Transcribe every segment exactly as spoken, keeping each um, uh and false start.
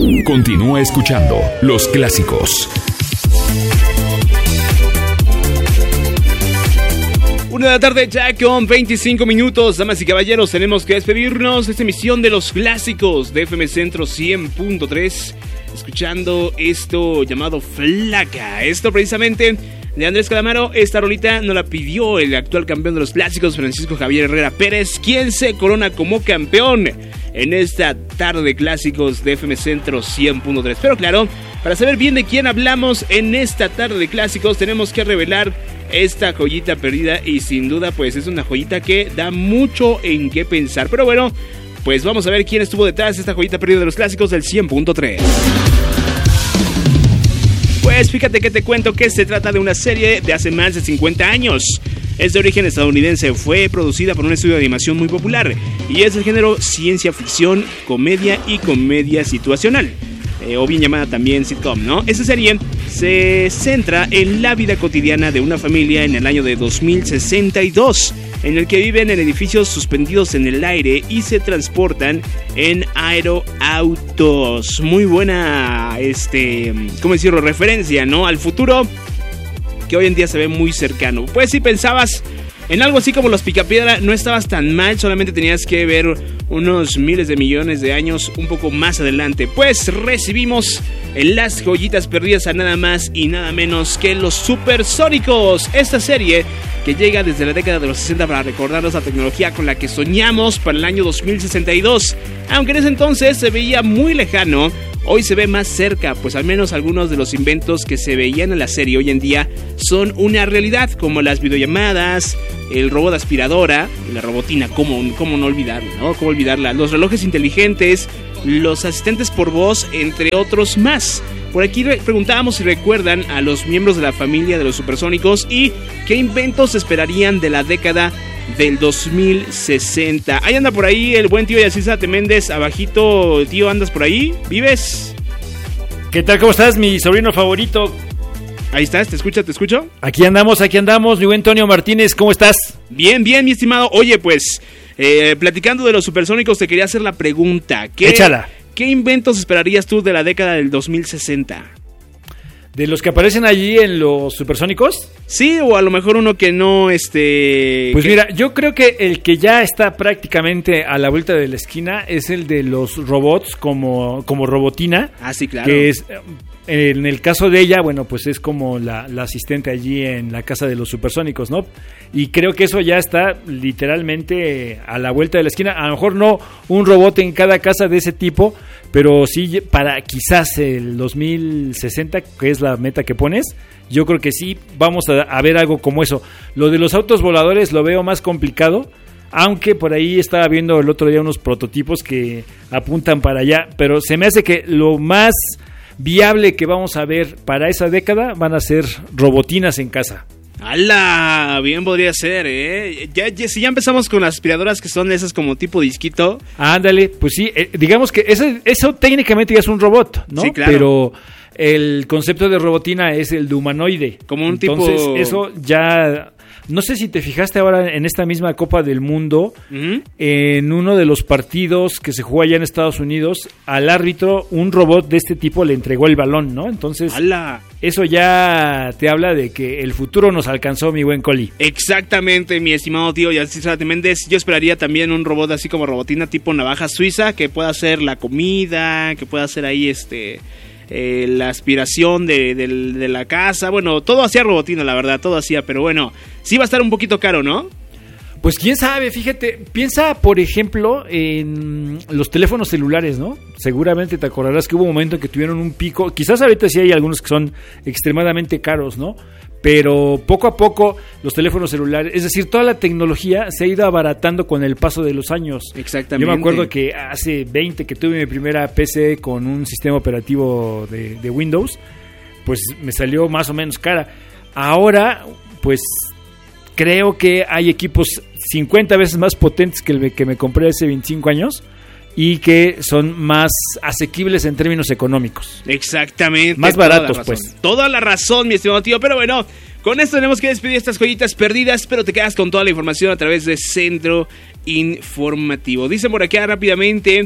Continúa escuchando Los Clásicos. Una de la tarde ya con veinticinco minutos, damas y caballeros, tenemos que despedirnos de esta emisión de Los Clásicos de F M Centro cien punto tres, escuchando esto llamado Flaca. Esto precisamente de Andrés Calamaro. Esta rolita nos la pidió el actual campeón de Los Clásicos, Francisco Javier Herrera Pérez, quien se corona como campeón en esta tarde de clásicos de F M Centro cien punto tres. Pero claro, para saber bien de quién hablamos en esta tarde de clásicos, tenemos que revelar esta joyita perdida, y sin duda pues es una joyita que da mucho en qué pensar. Pero bueno, pues vamos a ver quién estuvo detrás de esta joyita perdida de Los Clásicos del cien punto tres. Pues fíjate que te cuento que se trata de una serie de hace más de cincuenta años. Es de origen estadounidense, fue producida por un estudio de animación muy popular y es del género ciencia ficción, comedia y comedia situacional. Eh, o bien llamada también sitcom, ¿no? Esta serie se centra en la vida cotidiana de una familia en el año de dos mil sesenta y dos, en el que viven en edificios suspendidos en el aire y se transportan en aeroautos. Muy buena, este, ¿cómo decirlo? Referencia, ¿no? Al futuro que hoy en día se ve muy cercano. Pues si pensabas en algo así como Los Picapiedra, no estabas tan mal, solamente tenías que ver unos miles de millones de años un poco más adelante. Pues recibimos en Las Joyitas Perdidas a nada más y nada menos que Los Supersónicos. Esta serie que llega desde la década de los sesenta para recordarnos la tecnología con la que soñamos para el año dos mil sesenta y dos. Aunque en ese entonces se veía muy lejano, hoy se ve más cerca, pues al menos algunos de los inventos que se veían en la serie hoy en día son una realidad, como las videollamadas, el robot aspiradora, la robotina, cómo, cómo no olvidarla, ¿no? Cómo olvidarla, los relojes inteligentes, los asistentes por voz, entre otros más. Por aquí preguntábamos si recuerdan a los miembros de la familia de los Supersónicos y qué inventos esperarían de la década del dos mil sesenta. Ahí anda por ahí el buen tío Yacisa Méndez, abajito, tío, ¿andas por ahí? ¿Vives? ¿Qué tal? ¿Cómo estás, mi sobrino favorito? Ahí estás, ¿te escucha? ¿Te escucho? Aquí andamos, aquí andamos, mi buen Antonio Martínez, ¿cómo estás? Bien, bien, mi estimado. Oye, pues, eh, platicando de los Supersónicos, te quería hacer la pregunta. ¿Qué, Échala. ¿Qué inventos esperarías tú de la década del dos mil sesenta? ¿De los que aparecen allí en los Supersónicos? Sí, o a lo mejor uno que no, este... Pues que... mira, yo creo que el que ya está prácticamente a la vuelta de la esquina es el de los robots como, como Robotina. Ah, sí, claro. Que es, en el caso de ella, bueno, pues es como la, la asistente allí en la casa de los Supersónicos, ¿no? Y creo que eso ya está literalmente a la vuelta de la esquina. A lo mejor no un robot en cada casa de ese tipo, pero sí para quizás el dos mil sesenta, que es la meta que pones, yo creo que sí vamos a, a ver algo como eso. Lo de los autos voladores lo veo más complicado, aunque por ahí estaba viendo el otro día unos prototipos que apuntan para allá, pero se me hace que lo más viable que vamos a ver para esa década van a ser robotinas en casa. ¡Hala! Bien podría ser, ¿eh? Ya, ya, si ya empezamos con las aspiradoras que son esas como tipo disquito. Ándale, pues sí, eh, digamos que eso, eso técnicamente ya es un robot, ¿no? Sí, claro. Pero el concepto de robotina es el de humanoide. Como un Entonces, tipo... eso ya... No sé si te fijaste ahora en esta misma Copa del Mundo, uh-huh. En uno de los partidos que se jugó allá en Estados Unidos, al árbitro un robot de este tipo le entregó el balón, ¿no? Entonces, ¡hala! Eso ya te habla de que el futuro nos alcanzó, mi buen Coli. Exactamente, mi estimado tío Yacisa Méndez. Yo esperaría también un robot así como Robotina tipo navaja suiza, que pueda hacer la comida, que pueda hacer ahí este... Eh, la aspiración de, de, de la casa. Bueno, todo hacía Robotina, la verdad, todo hacía, pero bueno, sí va a estar un poquito caro, ¿no? Pues quién sabe, fíjate, piensa por ejemplo en los teléfonos celulares, ¿no? Seguramente te acordarás que hubo un momento en que tuvieron un pico, quizás ahorita sí hay algunos que son extremadamente caros, ¿no? Pero poco a poco los teléfonos celulares, es decir, toda la tecnología se ha ido abaratando con el paso de los años. Exactamente. Yo me acuerdo que hace veinte que tuve mi primera P C con un sistema operativo de, de Windows, pues me salió más o menos cara. Ahora, pues creo que hay equipos cincuenta veces más potentes que el que me compré hace veinticinco años y que son más asequibles en términos económicos. Exactamente. Más baratos, pues. Toda la razón, mi estimado tío. Pero bueno, con esto tenemos que despedir estas joyitas perdidas, pero te quedas con toda la información a través de Centro Informativo. Dicen por acá rápidamente...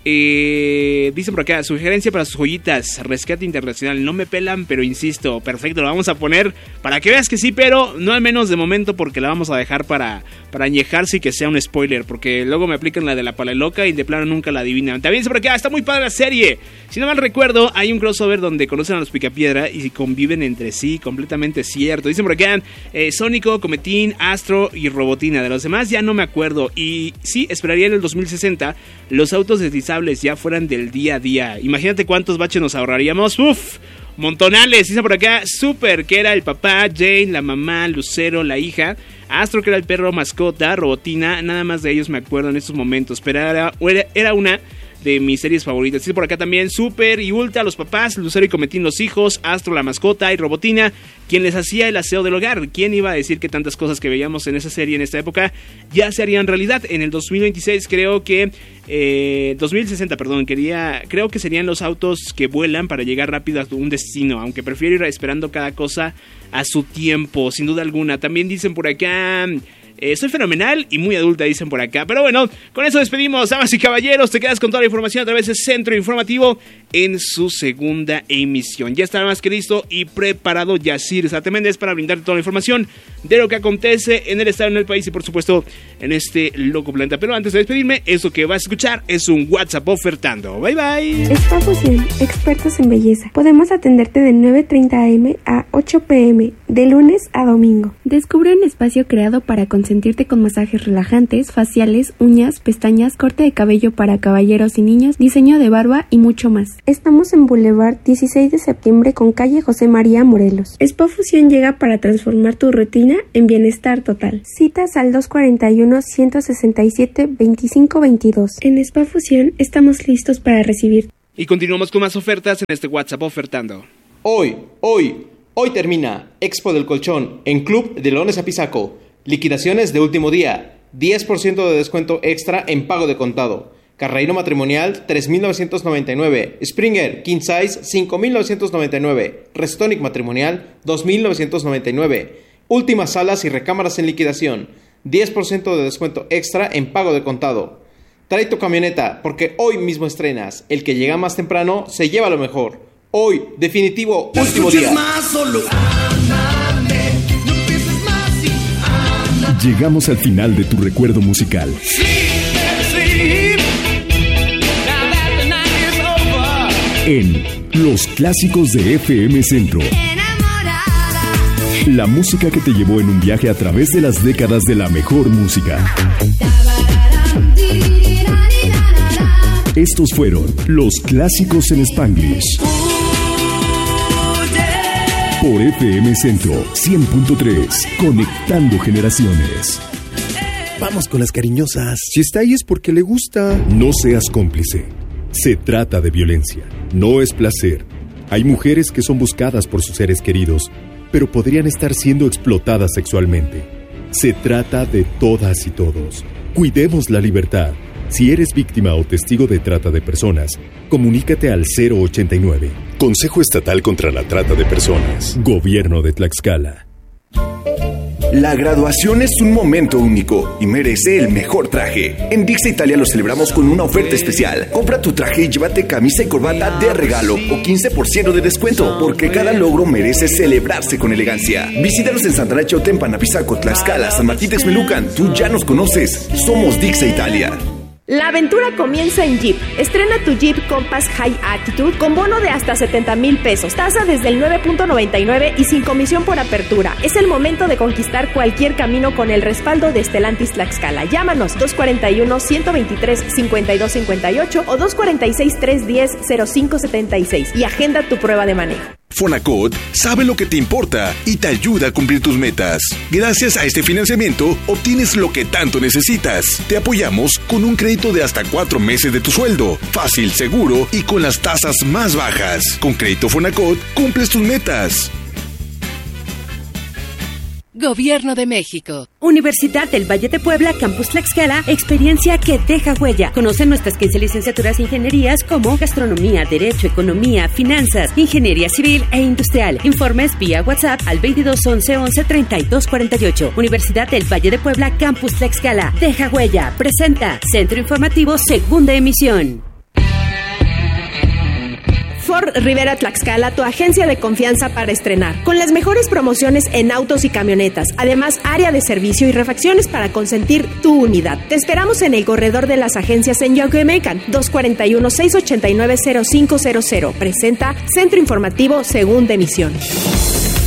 Eh, dicen por acá, sugerencia para sus joyitas, Rescate Internacional. No me pelan, pero insisto, perfecto, lo vamos a poner para que veas que sí, pero no al menos de momento, porque la vamos a dejar para, para añejarse y que sea un spoiler, porque luego me aplican la de la pala loca y de plano nunca la adivinan. También dice por acá, está muy padre la serie. Si no mal recuerdo, hay un crossover donde conocen a los Picapiedra y conviven entre sí, completamente cierto. Dicen por acá, eh, Sónico, Cometín, Astro y Robotina. De los demás ya no me acuerdo. Y sí, esperaría en el dos mil sesenta los autos deslizables ya fueran del día a día. Imagínate cuántos baches nos ahorraríamos. Uf, montonales. Dice por acá, Super, que era el papá, Jane, la mamá, Lucero, la hija, Astro, que era el perro mascota, Robotina. Nada más de ellos me acuerdo en estos momentos, pero era, era una de mis series favoritas. Dice por acá también, Super y Ultra, los papás, Lucero y Cometín, los hijos, Astro, la mascota, y Robotina, quien les hacía el aseo del hogar. ¿Quién iba a decir que tantas cosas que veíamos en esa serie en esta época ya se harían realidad? En el dos mil veintiséis creo que eh, dos mil sesenta, perdón, quería, creo que serían los autos que vuelan para llegar rápido a un destino, aunque prefiero ir esperando cada cosa a su tiempo, sin duda alguna. También dicen por acá, Eh, soy fenomenal y muy adulta, dicen por acá. Pero bueno, con eso despedimos, damas y caballeros. Te quedas con toda la información a través del Centro Informativo en su segunda emisión. Ya está más que listo y preparado Yacir Sate Méndez para brindarte toda la información de lo que acontece en el estado, en el país y por supuesto en este loco planeta. Pero antes de despedirme, eso que vas a escuchar es un WhatsApp ofertando. Bye bye. Spa Fusión, expertos en belleza. Podemos atenderte de nueve treinta a eme a ocho pe eme, de lunes a domingo. Descubre un espacio creado para consentirte con masajes relajantes, faciales, uñas, pestañas, corte de cabello para caballeros y niños, diseño de barba y mucho más. Estamos en Boulevard dieciséis de septiembre con calle José María Morelos. Spa Fusión llega para transformar tu rutina en bienestar total. Citas al dos cuarenta y uno, ciento sesenta y siete, veinticinco veintidós. En Spa Fusión estamos listos para recibir. Y continuamos con más ofertas en este WhatsApp ofertando. Hoy, hoy, hoy termina Expo del Colchón en Club de Leones Apizaco. Liquidaciones de último día, diez por ciento de descuento extra en pago de contado. Carreiro matrimonial, tres mil novecientos noventa y nueve. Springer King Size, cinco mil novecientos noventa y nueve. Restonic matrimonial, dos mil novecientos noventa y nueve. Últimas salas y recámaras en liquidación, diez por ciento de descuento extra en pago de contado. Trae tu camioneta, porque hoy mismo estrenas. El que llega más temprano se lleva lo mejor. Hoy, definitivo, último día. Llegamos al final de tu recuerdo musical. En Los Clásicos de F M Centro. La música que te llevó en un viaje a través de las décadas de la mejor música. Estos fueron Los Clásicos en Spanglish. Por F M Centro cien punto tres, conectando generaciones. Vamos con las cariñosas. Si está ahí es porque le gusta. No seas cómplice. Se trata de violencia, no es placer. Hay mujeres que son buscadas por sus seres queridos, pero podrían estar siendo explotadas sexualmente. Se trata de todas y todos. Cuidemos la libertad. Si eres víctima o testigo de trata de personas, comunícate al cero ochenta y nueve. Consejo Estatal contra la Trata de Personas. Gobierno de Tlaxcala. La graduación es un momento único y merece el mejor traje. En Dixa Italia lo celebramos con una oferta especial. Compra tu traje y llévate camisa y corbata de regalo o quince por ciento de descuento, porque cada logro merece celebrarse con elegancia. Visítanos en Santana Chautempan, Panapizaco, Tlaxcala, San Martín Texmelucan. Tú ya nos conoces. Somos Dixa Italia. La aventura comienza en Jeep. Estrena tu Jeep Compass High Attitude con bono de hasta setenta mil pesos. Tasa desde el nueve punto noventa y nueve y sin comisión por apertura. Es el momento de conquistar cualquier camino con el respaldo de Stellantis Tlaxcala. Llámanos dos cuarenta y uno, ciento veintitrés, cincuenta y dos cincuenta y ocho o dos cuarenta y seis, trescientos diez, cero cinco setenta y seis y agenda tu prueba de manejo. Fonacot sabe lo que te importa y te ayuda a cumplir tus metas. Gracias a este financiamiento, obtienes lo que tanto necesitas. Te apoyamos con un crédito de hasta cuatro meses de tu sueldo. Fácil, seguro y con las tasas más bajas. Con Crédito Fonacot, cumples tus metas. Gobierno de México. Universidad del Valle de Puebla, Campus Tlaxcala, experiencia que deja huella. Conoce nuestras quince licenciaturas e ingenierías como Gastronomía, Derecho, Economía, Finanzas, Ingeniería Civil e Industrial. Informes vía WhatsApp al veintidós once once treinta y dos cuarenta y ocho. Universidad del Valle de Puebla, Campus Tlaxcala. Deja huella. Presenta Centro Informativo, segunda emisión. Ford Rivera Tlaxcala, tu agencia de confianza para estrenar, con las mejores promociones en autos y camionetas, además área de servicio y refacciones para consentir tu unidad. Te esperamos en el corredor de las agencias en Yoquemecan, dos cuatro uno, seis ocho nueve, cero cinco cero cero. Presenta Centro Informativo Segunda Emisión.